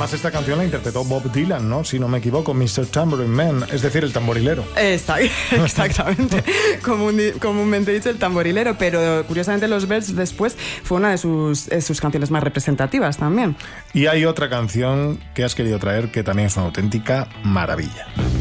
además esta canción la interpretó Bob Dylan, ¿no? Si no me equivoco, Mr. Tambourine Man, es decir, el tamborilero. Exactamente, comúnmente dicho el tamborilero, pero curiosamente Los Birds después fue una de sus canciones más representativas también. Y hay otra canción que has querido traer que también es una auténtica maravilla.